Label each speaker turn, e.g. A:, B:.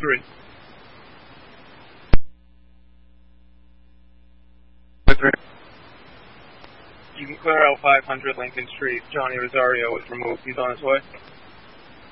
A: 3. You can clear out 500 Lincoln Street. Johnny Rosario is removed. He's on his way.